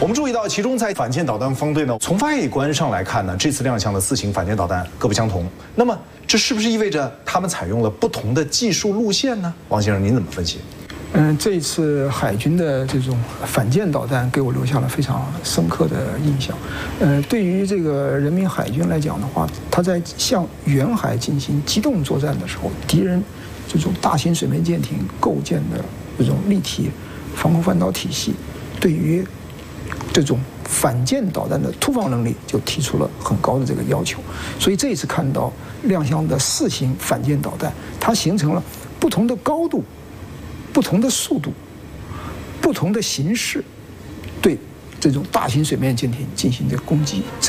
我们注意到，其中在反舰导弹方队呢，从外观上来看呢，这次亮相的4型反舰导弹各不相同。那么，这是不是意味着他们采用了不同的技术路线呢？王先生，您怎么分析？ 这一次海军的这种反舰导弹给我留下了非常深刻的印象。对于这个人民海军来讲的话，他在向远海进行机动作战的时候，敌人这种大型水面舰艇构建的这种立体防空反导体系，对于这种反舰导弹的突防能力就提出了很高的这个要求。所以这一次看到亮相的4型反舰导弹，它形成了不同的高度、不同的速度、不同的形式，对这种大型水面舰艇进行这个攻击。